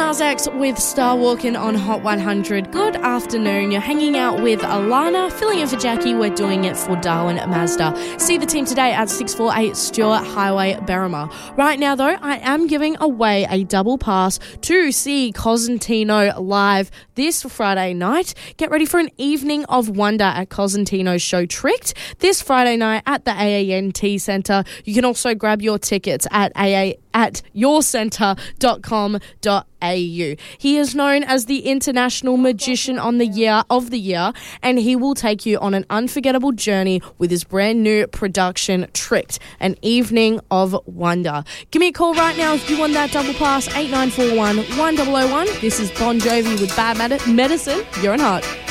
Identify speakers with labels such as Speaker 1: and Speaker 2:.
Speaker 1: Nas X with Star Walking on Hot 100. Good afternoon. You're hanging out with Alana, filling in for Jackie. We're doing it for Darwin Mazda. See the team today at 648 Stewart Highway, Berrima. Right now, though, I am giving away a double pass to see Cosentino live this Friday night. Get ready for an evening of wonder at Cosentino's show Tricked this Friday night at the AANT Centre. You can also grab your tickets at yourcentre.com.au. He is known as the International Magician of the Year, and he will take you on an unforgettable journey with his brand new production, Tricked, an evening of wonder. Give me a call right now if you want that double pass, 8941 1001. This is Bon Jovi with Bad Medicine. You're on Hot.